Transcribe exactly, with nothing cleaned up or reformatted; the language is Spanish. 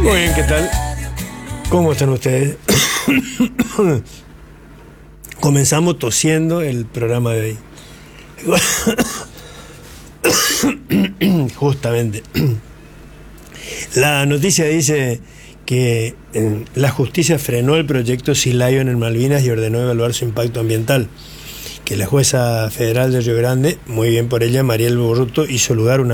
Muy bien, ¿qué tal? ¿Cómo están ustedes? Comenzamos tosiendo el programa de hoy. Justamente. La noticia dice que eh, la justicia frenó el proyecto Sea Lion en Malvinas y ordenó evaluar su impacto ambiental. Que la jueza federal de Río Grande, muy bien por ella, Mariel Borruto, hizo lugar una